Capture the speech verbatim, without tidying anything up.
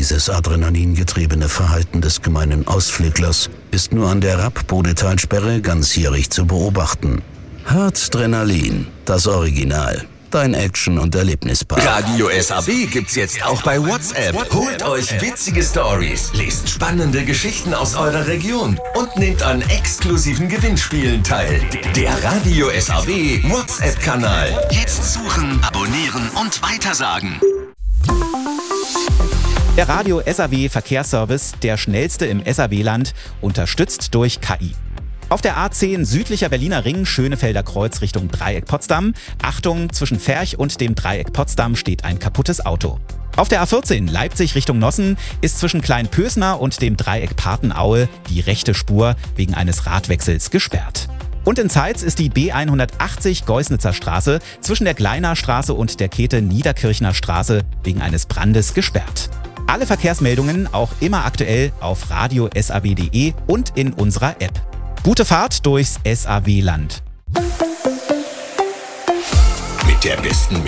Dieses adrenalingetriebene Verhalten des gemeinen Ausflüglers ist nur an der Rapp-Bodetalsperre ganzjährig zu beobachten. Harzdrenalin, das Original. Dein Action- und Erlebnispark. Radio S A W gibt's jetzt auch bei WhatsApp. Holt euch witzige Stories, lest spannende Geschichten aus eurer Region und nehmt an exklusiven Gewinnspielen teil. Der Radio S A W WhatsApp-Kanal. Jetzt suchen, abonnieren und weitersagen. Der Radio S A W Verkehrsservice, der schnellste im S A W-Land, unterstützt durch K I. Auf der A zehn südlicher Berliner Ring, Schönefelder Kreuz Richtung Dreieck Potsdam. Achtung, zwischen Ferch und dem Dreieck Potsdam steht ein kaputtes Auto. Auf der A vierzehn Leipzig Richtung Nossen ist zwischen Kleinpösner und dem Dreieck Patenaue die rechte Spur wegen eines Radwechsels gesperrt. Und in Zeitz ist die B hundertachtzig Geusnitzer Straße zwischen der Gleiner Straße und der Käthe Niederkirchner Straße wegen eines Brandes gesperrt. Alle Verkehrsmeldungen auch immer aktuell auf radio S A W punkt de und in unserer App. Gute Fahrt durchs S A W-Land. Mit der besten